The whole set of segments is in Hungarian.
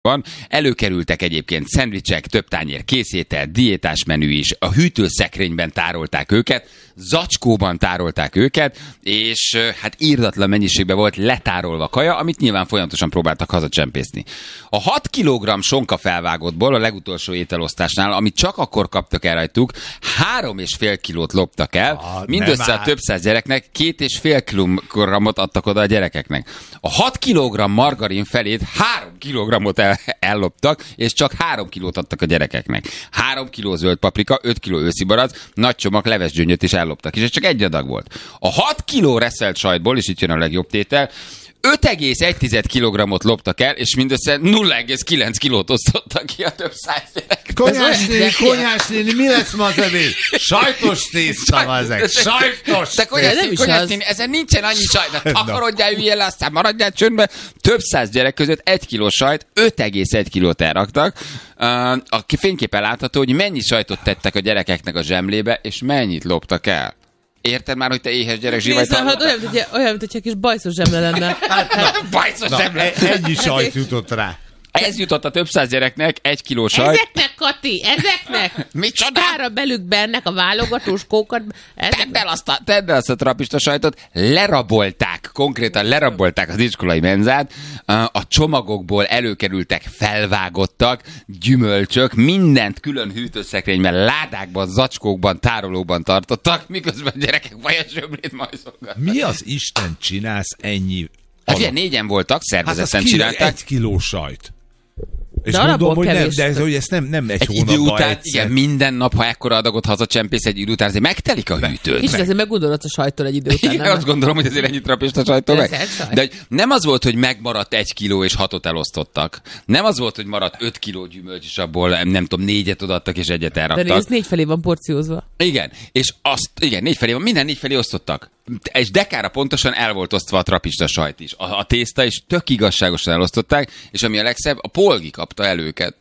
van. Előkerültek egyébként szendvicsek, több tányér készétel, diétás menü is, a hűtőszekrényben tárolták őket, zacskóban tárolták őket, és hát írdatlan mennyiségben volt letárolva kaja, amit nyilván folyamatosan próbáltak hazacsempészni. A 6 kg sonka felvágottból a legutolsó ételosztásnál, amit csak akkor kaptak el rajtuk, 3,5 kilót loptak el, mindössze a több száz gyereknek 2,5 kilogramot adtak oda a gyerekeknek. A 6 kg margarin felét 3 kilogramot elloptak, és csak 3 kilót adtak a gyerekeknek. 3 kiló zöld paprika, 5 kiló őszi barack, nagy csomag levesgyöngyöt is elloptak, és ez csak egy adag volt. A 6 kiló reszelt sajtból, és itt jön a legjobb tétel, 5,1 kilogramot loptak el, és mindössze 0,9 kilót osztottak ki a több száz gyerek. Konyhás néni, mi lesz ma az ebéd? Sajtos tészta van ezek. Sajtos tészta. Konyhás néni, ezen nincsen annyi sajt. Takarodjál, üljél le, aztán maradjál csöndbe. Több száz gyerek között 1 kiló sajt, 5,1 kilót elraktak. A fényképen látható, hogy mennyi sajtot tettek a gyerekeknek a zsemlébe, és mennyit loptak el. Érted már, hogy te éhes gyerek zsivajt hallgatod? Olyan, mint hogyha kis bajszos zsemle lenne. Bajszos zsemle. Ennyi sajt jutott rá. Ez jutott a több száz gyereknek, 1 kiló sajt. Ezeknek, Kati, ezeknek! Micsoda? Tára belük bennek a válogatós kókat. Tedd el azt a trapista sajtot, lerabolták, konkrétan lerabolták az iskolai menzát, a csomagokból előkerültek felvágottak, gyümölcsök, mindent külön hűtőszekrényben, ládákban, zacskókban, tárolóban tartottak, miközben a gyerekek vajazsömlét majszolgattak. Mi az Isten csinálsz ennyi? Hát ugye 4-en voltak, szervezetten csinálták. 1 kiló sajt. És de mondom, hogy kevés. nem, de ez nem egy hónapban idő után, egyszer. igen, minden nap, ha ekkora adagot hazacsempész, egy idő után azért megtelik a hűtőd. És azért meggondolod a sajtól egy idő után. Igen, azt gondolom, hogy azért ennyit trapista sajtól meg. De nem az volt, hogy megmaradt 1 kiló és 6-ot elosztottak. Nem az volt, hogy maradt 5 kiló gyümölcs, és abból nem tudom, 4-et odaadtak és 1-et elraktak. De ez 4 felé van porciózva. Igen, és igen, 4 felé van, minden 4 felé osztottak. És dekára pontosan el volt osztva a trapista sajt is. A tészta is tök igazságosan elosztották, és ami a legszebb, a polgi kapta el őket.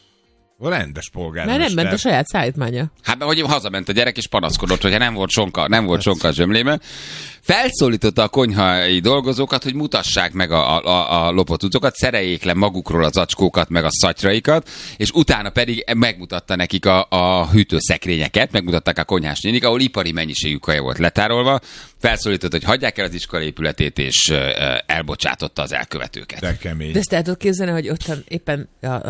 A rendes polgármester. Mert nem ment a saját szállítmánya. Hát mert hogy hazament a gyerek és panaszkodott, hogyha nem volt sonka a zsömlében. Felszólította a konyhai dolgozókat, hogy mutassák meg a lopott cuccokat, szereljék le magukról az zacskókat, meg a szatyraikat, és utána pedig megmutatta nekik a hűtőszekrényeket, megmutatták a konyhás nénik, ahol ipari mennyiségű kaja volt letárolva. Felszólította, hogy hagyják el az iskola épületét, és elbocsátotta az elkövetőket. De kemény. De ezt el tudod képzelni, hogy ottan éppen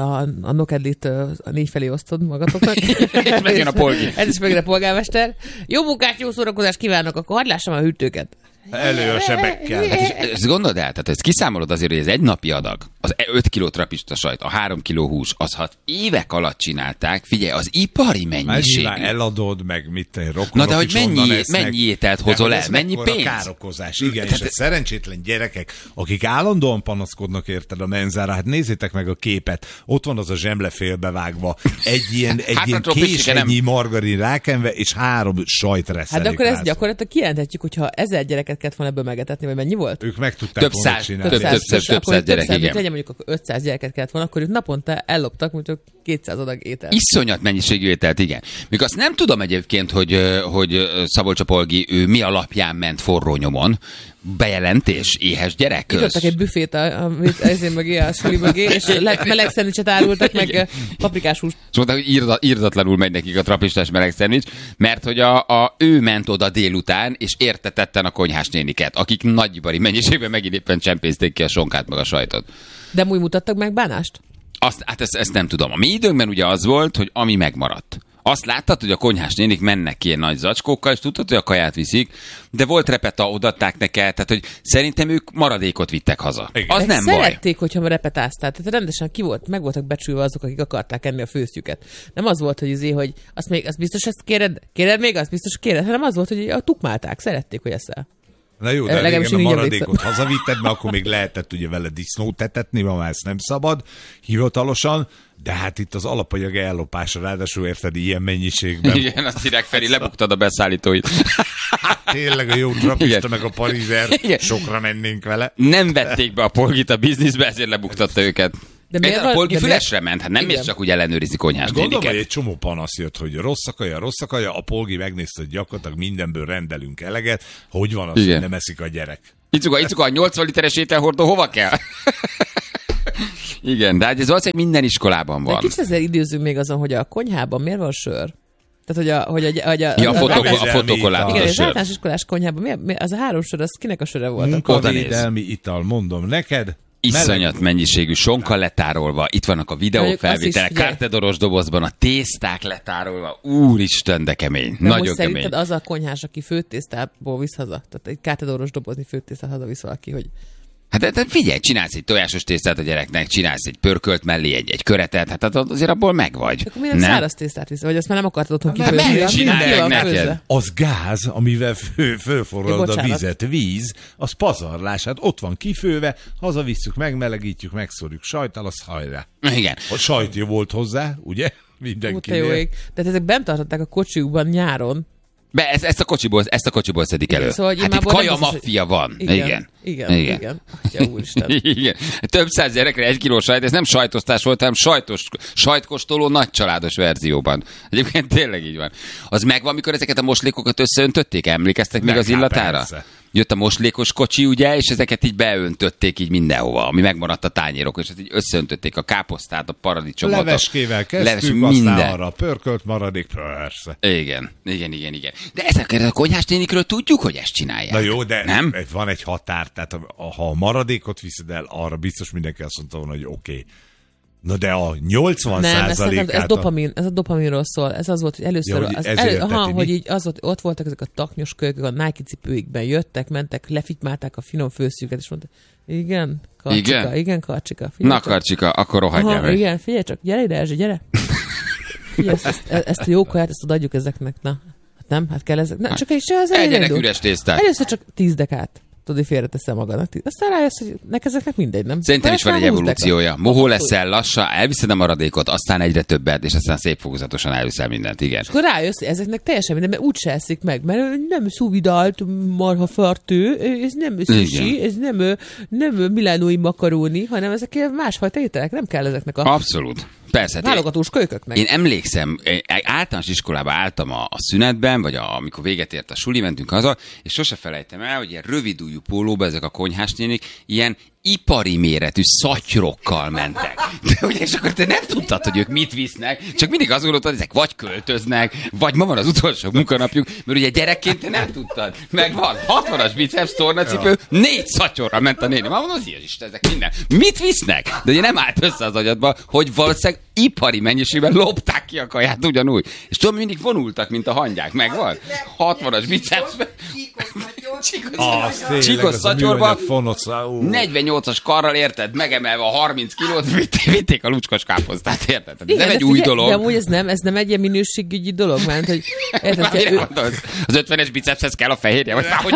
a nokedlit a 4 felé osztod magatoknak. És megjön a polgi. Ez is megjön a polgármester. Jó munkát, jó szórakozást kívánok, akkor hadd lássam a hűtőket. Elő a sebekkel. Hát ezt gondold el, tehát ezt kiszámolod azért, hogy ez egy napi adag, az 5 kiló trapista sajt, a 3 kiló hús, az hat évek alatt csinálták, figyelj, az ipari mennyiségű. Eladod, meg mit rokonok. Na de hogy mennyi ételt hozol el, mennyi pénz? Károkozás, igen, és a szerencsétlen gyerekek, akik állandóan panaszkodnak érted a menzára, hát nézzétek meg a képet, ott van az a zsemle félbevágva, egy ilyen késennyi margarin rákenve, és 3 sajt reszelik. Hát de akkor ezt gyakorlatilag kijelenthetjük, hogyha 1000 gyereket kellett volna ebből megetetni, vagy mennyi volt? Ők meg tudták volna csinálni. Több száz gyerek, igen. Legyen mondjuk 500 gyereket kellett volna, akkor ők naponta elloptak mondjuk 200 adag ételt. Iszonyat mennyiségű ételt, igen. Még azt nem tudom egyébként, hogy Szabolcs Polgi, ő mi alapján ment forró nyomon. Bejelentés, éhes gyerek köz. Nyitottak egy büfét ezért mögé, a suli mögé, és meleg szendvicset árultak, meg paprikás húst. És mondták, hogy írdatlanul megy nekik a trapistás meleg szendvics, mert hogy ő ment oda délután, és értetetten a konyhás néniket, akik nagyibari mennyiségben megint éppen csempészték ki a sonkát meg a sajtot. De úgy mutattak meg bánást? Hát ezt nem tudom. A mi időnkben ugye az volt, hogy ami megmaradt. Azt láttad, hogy a konyhás nénik mennek ki ilyen nagy zacskókkal, és tudtad, hogy a kaját viszik, de volt repeta, odatták neked, tehát hogy szerintem ők maradékot vittek haza. Igen. Az nem baj. Szerették, hogyha repetáztál, tehát rendesen meg voltak becsülve azok, akik akarták enni a főztjüket. Nem az volt, hogy azt biztos ezt kéred még, azt biztos kéred, hanem az volt, hogy tukmálták, szerették, hogy eszel. Na jó, de régen a maradékot hazavitted, mert akkor még lehetett ugye vele disznót etetni, ma már ezt nem szabad hivatalosan, de hát itt az alapanyag ellopása, ráadásul érted ilyen mennyiségben. Igen, azt hírják, Feri, lebuktad a beszállítóit. Tényleg a jó trapista meg a parizer, sokra mennénk vele. Nem vették be a polgit a bizniszbe, ezért lebuktatta őket. De a polgi fülesre ment, hát nem is csak úgy ellenőrizi konyhás néniket. Gondolom, hogy egy csomó panasz jött, hogy rossz a kaja, a polgi megnézte, hogy gyakorlatilag mindenből rendelünk eleget, hogy van az, hogy nem eszik a gyerek. Icuka, a 80 literes ételhordó hova kell? Igen, de ez valószínűleg minden iskolában van. De kicsit ezzel időzünk még azon, hogy a konyhában miért van sör? Tehát, hogy a fotokollátot igen, a az sör. általános iskolás konyhában az a 3 sör, az kinek a söre volt? Munkavédelmi ital, mondom neked. Iszonyat mennyiségű sonka letárolva, itt vannak a videófelvételek, kártedoros dobozban, a tészták letárolva, úristen, de kemény, de nagyon most kemény. Szerinted az a konyhás, aki főtésztából visz haza? Tehát egy kártedoros dobozni főtésztát hazavisz valaki, hogy... Hát de figyelj, csinálsz egy tojásos tésztát a gyereknek, csinálsz egy pörkölt mellé egy köretet, hát azért abból megvagy. Akkor miért száraz tésztát visz? Vagy azt már nem akartad otthon kifőzni? Megcsinálják neked. Az gáz, amivel fölforralod a vizet. Víz, az pazarlás. Hát ott van kifőve, hazavisszük, megmelegítjük, megszórjuk sajttal, az hajrá. Igen. A sajt jó volt hozzá, ugye? Mindenkinél. Tehát ezek bent tartották a kocsiukban nyáron. Ezt a kocsiból szedik elő. Szóval, hát itt kaja maffia van. Igen. Atya úristen. Igen. Több száz gyerekre 1 kiló sajt, ez nem sajtosztás volt, hanem sajtkóstoló nagycsaládos verzióban. Egyébként tényleg így van. Az megvan, mikor ezeket a moslékokat összeöntötték? Emlékeztek még az illatára? Persze. Jött a moslékos kocsi, ugye, és ezeket így beöntötték így mindenhova, ami megmaradt a tányérok, és így összeöntötték a káposztát, a paradicsomot. Leveskével kezdtük, aztán arra pörkölt maradék, persze. Igen. De ezekről a konyhás nénikről tudjuk, hogy ezt csinálják. Na jó, de nem? Van egy határ, tehát ha a maradékot viszed el, arra biztos mindenki azt mondta volna, hogy oké. Na de a 80%-át... Ez a dopaminról szól. Ez az volt, hogy először... hogy így ott voltak ezek a taknyos kölykök, a Nike cipőikben jöttek, mentek, lefitymálták a finom főszűket, és mondták, igen, Karcsika. Na, Karcsika, akkor rohadjál meg. Igen, figyelj csak, gyere ide, Erzsi, gyere. Figyelj, ezt a jó kaját, ezt adjuk ezeknek, na. Hát nem, hát kell ezek. Na, csak az egyenek üres tésztát. Először csak 10 dekát. Tudod, félreteszem magadnak. Aztán rájössz, hogy ezeknek mindegy, nem? Szerintem is van egy evolúciója. Mohó leszel, lassan, elviszed a maradékot, aztán egyre többet, és aztán szép fokozatosan elviszel mindent, igen. És akkor rájössz, hogy ezeknek teljesen minden, mert úgyse eszik meg, mert nem szuvidált marhafartő, ez nem sushi, ez nem milánói makaróni, hanem ezek másfajta ételek, nem kell ezeknek a... Abszolút. Persze. Válogatós kölyköknek. Én emlékszem, általános iskolába álltam a szünetben, vagy amikor véget ért a suli, mentünk haza, és sose felejtem el, hogy ilyen rövidújú pólóba ezek a konyhás nénik ilyen ipari méretű szatyrokkal mentek. De ugye, és akkor te nem tudtad, hogy ők mit visznek, csak mindig azt gondoltad, hogy ezek vagy költöznek, vagy ma van az utolsó munkanapjuk, mert ugye gyerekként te nem tudtad. Meg van 60-as biceps tornacipő, 4 szatyorra ment a néni. Már mondom, az ilyen is, ezek minden. Mit visznek? De ugye nem állt össze az agyadba, hogy valószínűleg ipari mennyiségben lopták ki a kaját ugyanúgy. És tudom, mindig vonultak, mint a hangyák. Megvan? 60-as biceps. Csíkos szatyorba, 48-as karral, érted, megemelve a 30 kilót, vitték a lucskos káposztát, érted? Ez nem egy új dolog. De amúgy ez nem egy ilyen minőségügyi dolog, mert hogy... Az 50-es bicepshez kell a fehérje, vagy már hogy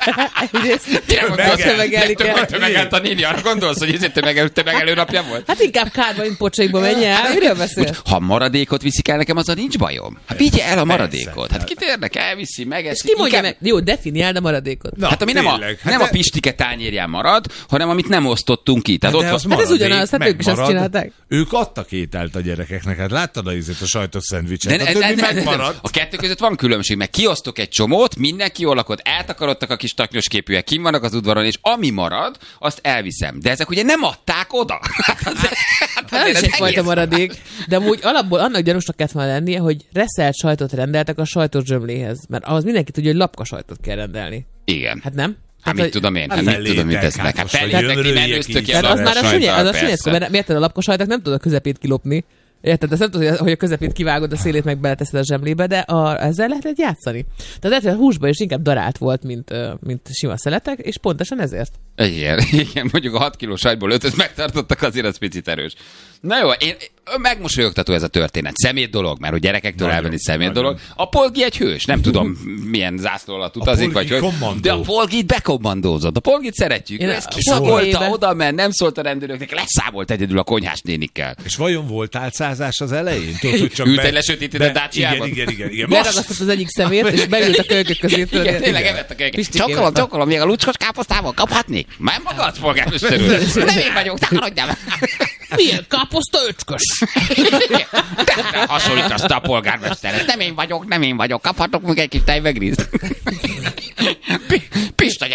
tömegelt a néni, arra gondolsz, hogy ez tömegelő napja volt? Hát inkább kárba, mint pocsaikba menj el, miről beszél? Ha maradékot viszik el nekem, azzal nincs bajom. Hát vigye el a maradékot. Hát kit érdekel, elviszi, megeszi. És ki mondja meg? Jó, definiáld a maradékot. Hát ami nem a pistike tányérján marad, hanem amit nem osztottunk ki. Tehát ott van. Hát ez ugyanaz, hát ők is azt csinálták. Ők adtak ételt a gyerekeknek, hát láttad a sajtos szendvicset, a többi megmaradt. A kettő között van különbség, mert kiosztok egy csomót, mindenki jól lakott, eltakarodtak a kis taknyos képűek, kim vannak az udvaron, és ami marad, azt elviszem. De ezek ugye nem adták oda. Ez is egyfajta maradék. De amúgy alapból annak gyanúsnak kellett volna lennie, hogy reszelt sajtot rendeltek a sajtos zsömléhez. Mert ahhoz mindenki tudja, hogy lapka sajtot kell rendelni. Igen. Hát nem? Hát mit tudom én? Hát mit tudom, mit tesznek? Hát feljöttek ki, menőztök ki a az már a sünyeszkó, mert miért a lapkasajtak nem tudod a közepét kilopni. Érted? Ezt nem tudod, hogy a közepét kivágod, a szélét meg beleteszed a zsemlébe, de ezzel lehet játszani. Tehát lehet, hogy a húsban is inkább darált volt, mint sima szeletek, és pontosan ezért. Igen, mondjuk a 6 kiló sajtból 5-öt megtartottak, azért az picit erős. Na jó, megmosolyogtató ez a történet. Szemét dolog, mert hogy gyerekektől elvenni szemét dolog. A Polgi egy hős, nem tudom milyen zászló alatt utazik, vagy hogy. De a Polgit bekommandózott. A Polgit szeretjük. Ez kiszagolta, oda ment, nem szólt a rendőröknek, leszámolt egyedül a konyhás nénikkel. És vajon volt álcázás az elején? Ült egy lesötétített Dacia-ban. Igen. Leragasztott az egyik szemét, és beült a kölykök közé. Igen, tényleg evett a kölykök. Csokolom, még a lucskos káposztával kaphatnék? Már magad, polgármester úr. Nem én vagyok, takarodjál. Milyen káposzta öcskös? De hasonlítasz a polgármesteret. Nem én vagyok, kaphatok még egy kis tejvegrízt. Pista,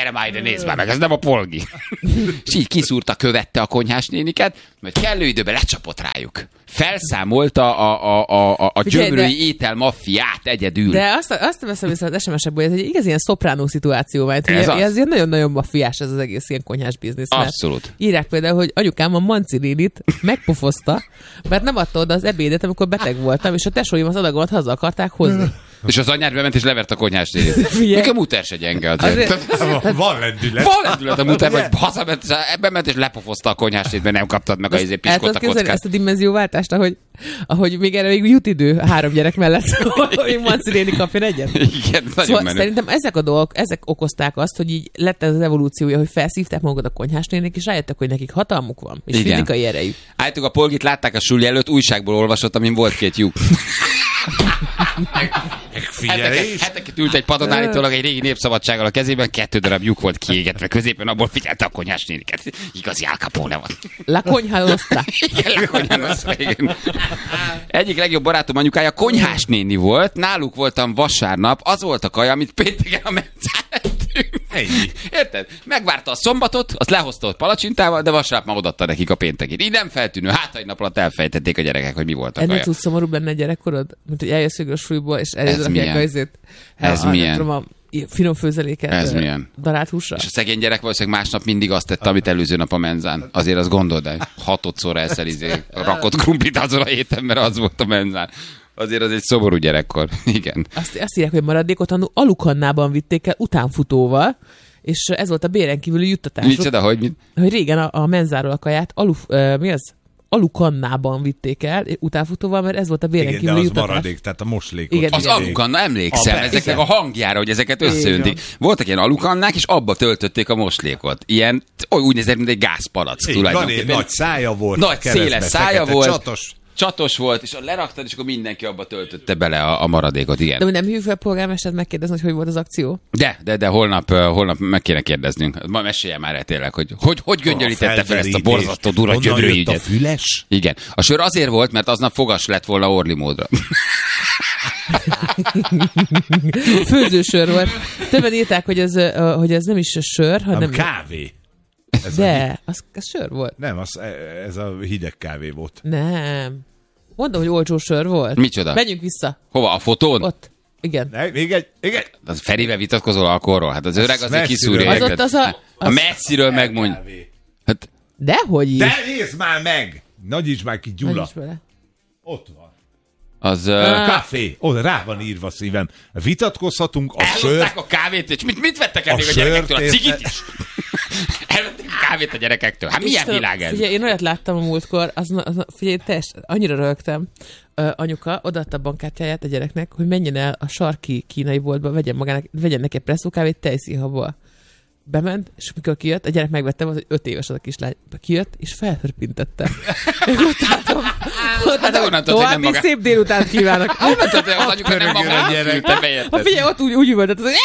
gyere már ide, nézd már meg, ez nem a Polgi. És így kiszúrta, követte a konyhás néniket, mert kellő időben lecsapott rájuk. Felszámolta a gyömrői étel maffiát egyedül. De azt veszem vissza az SMS-ekből, hogy ez egy igaz ilyen szopránó szituáció, mert ez ilyen nagyon-nagyon maffiás ez az egész ilyen konyhás biznisz. Abszolút. Írják például, hogy anyukám a Manci nénit megpofozta, mert nem adta oda az ebédet, amikor beteg voltam, és a tesóim az adagomat haza akarták hozni. És az anyád bement és levert a konyhás nénit. Még a muter se gyenge azért. Van lendület. Van lendület a muter, vagy hazament, ebben ment és lepofozta a konyhás nénit, mert nem kaptad meg a piskót a kockát. Ezt a dimenzióváltást, ahogy még erre még jut idő 3 gyerek mellett, hogy Manci néni kapjon egyet. Igen, nagyon menő. Szerintem ezek a dolgok, ezek okozták azt, hogy így lett ez az evolúciója, hogy felszívták magukat a konyhás nénik, és rájöttek, hogy nekik hatalmuk van, és fizikai erejük. Állítólag a Polgit látták a suli előtt, újságból olvasott, amin volt 2 lyuk. Heteket ült egy padon állítólag egy régi Népszabadsággal a kezében, 2 darab lyuk volt kiégetve középen, abból figyelte a konyhás néniket. Igazi Al Capone van. La Konyha Nostra. Igen, La Konyha Nostra, igen. Egyik legjobb barátom anyukája konyhás néni volt, náluk voltam vasárnap, az volt a kaja, amit pénteken a mencán ettünk. Érted? Megvárta a szombatot, azt lehozta ott palacsintával, de vasárnap már odaadta nekik a péntekét. Így nem feltűnő, egy nap alatt elfejtették a gyerekek, hogy mi volt a kaja. Ennek túl szomorú benne a gyerekkorod? Mint hogy eljössz végül a súlyból, és eljözzek a izét. Ez milyen? Tudom, a finom főzeléket. Ez milyen? Darált húsra. És a szegény gyerek valószínűleg másnap mindig azt tette, amit előző nap a menzán. Azért azt gondold el, 6-szor rakott krumplit azon a héten, mert az volt a menzán. Azért az egy szomorú gyerekkor. Igen. Azt írják, hogy maradékot alukannában vitték el utánfutóval, és ez volt a béren kívüli juttatásuk. Micsoda, hogy régen a menzáról a kaját mi az? Alukannában vitték el utánfutóval, mert ez volt a béren kívüli juttatás. Igen, de az maradék, tehát a moslékot. Igen, az alukanna, emlékszem, ezeknek a hangjára, hogy ezeket összeöntik. Voltak ilyen alukannák, és abba töltötték a moslékot. Ilyen, úgy nézett, mint egy gázpalack tulajdonképpen. Nagy szája volt. Nagy széles szája volt. Csatos volt, és leraktad, és akkor mindenki abba töltötte bele a maradékot, igen. De nem hívjuk fel a polgármestert megkérdezni, hogy volt az akció? De holnap meg kéne kérdeznünk. Ma mesélje már el tényleg, hogy göngyölítette fel ezt a borzasztó durva gyömrői ügyet. A füles? Igen. A sör azért volt, mert aznap fogas lett volna Orli módra. Főzősör volt. Többen írták, hogy ez nem is a sör, hanem... kávé. Az sör volt. Nem, ez a hideg kávé volt. Nem. Mondom, hogy olcsó sör volt. Micsoda? Menjünk vissza. Hova? A fotón? Ott. Igen. Még egy. Az Ferivel vitatkozol alkoholról? Hát az öreg azért kiszúrja. A messziről megmondja. Hát... Dehogy is. De nézd már meg! Nagyíts már ki, Gyula. Ott van. Az... Kávé. Oda rá van írva, szívem. Vitatkozhatunk a sört. Ellopták a kávét, és mit vettek el még a gyerekektől? A cigit is? Elvették a kávét a gyerekektől. Hát milyen világ ez? Figyelj, én olyat láttam a múltkor, figyelj, annyira rögtem. Anyuka odaadta a bankkártyáját a gyereknek, hogy menjen el a sarki kínai boltba, vegyen neki presszókávét tejszínhabból. Bement, és mikor kijött, a gyerek megvette, az, hogy 5 éves az a kislány. Kijött, és felhörpintette. Ott álltam, további szép délutánt kívánok. Honnan tudod, hogy az anyuka nem magát küldte be? Ha figyelj, ott úgy üvöltött, hogy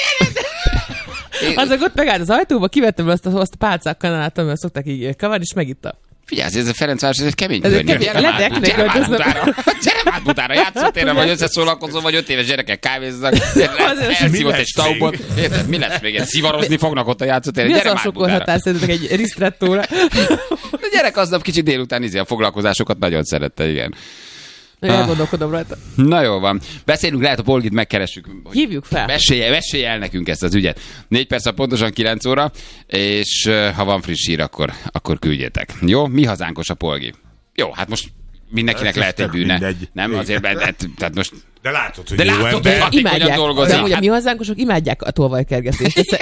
azok ott megállt az ajtóba, kivettem azt a pálcák kanalát, amivel szokták így kavarni, és megitta. Figyelj, ez a Ferencváros, ez egy kemény környék. Gyere már Butára, játszótérre, vagy összeszólalkozó, vagy 5 éves gyerekek kávéznak, elszívott egy staubot. Mi lesz még? Szivarozni fognak ott a játszótérre. Mi az a sokkolhatás szerintetek egy ristrettóra? A gyerek aznap kicsit délután a foglalkozásokat nagyon szerette, igen. Elgondolkodom rajta. Na jó van. Beszélünk, lehet a Polgit megkeressük. Hívjuk fel. Mesélj el nekünk ezt az ügyet. 4 perc, pontosan 9 óra, és ha van friss hír, akkor küldjétek. Jó? Mi hazánkos a Polgi? Jó, hát most mindenkinek lehet egy bűne. Mindegy. Nem, azért, tehát most... De látod, hogy hatékonyan dolgozik. De hogy a mi hazánkosok imádják a tolvajkergetést.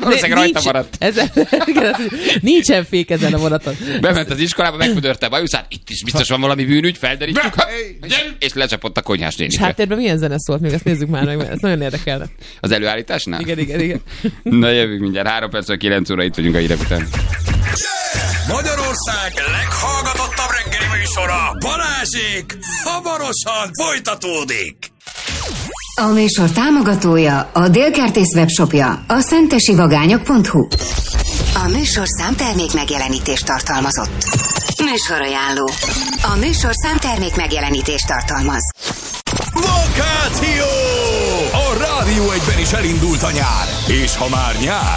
Nincsen fék ezen a vonaton. Bement az iskolába, megfödörte a bajuszát, itt is biztos van valami bűnügy, felderítjük, és lecsapott a konyhás nénikre. És háttérben milyen zene szólt még, ezt nézzük már meg, ez nagyon érdekelne. Az előállításnál? Igen. Na jövünk mindjárt, 3 perc, 9 óra, itt vagyunk a hírek után. Magyarország leghallgatottabb reggeli műsora, Balázsék, hamarosan folytatódik. A műsor támogatója a Délkertész webshopja, a szentesivagányok.hu. A műsor számtermék megjelenítést tartalmazott. Műsorajánló. A műsor számtermék megjelenítést tartalmaz. Vakáció! A Rádió 1-ben is elindult a nyár, és ha már nyár,